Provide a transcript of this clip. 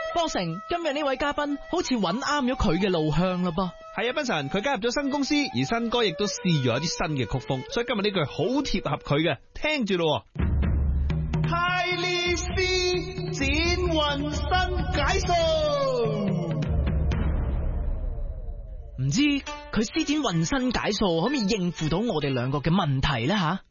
波成，今日呢位嘉賓好似揾啱咗佢嘅路向啦噃。 係啊，斌神，佢加入咗新公司，而新歌亦都試咗一啲新嘅曲風，所以今日呢句好貼合佢嘅，聽住咯。泰利斯展渾身解數， 唔知佢施展渾身解數可唔可以應付到我哋兩個嘅問題呢吓？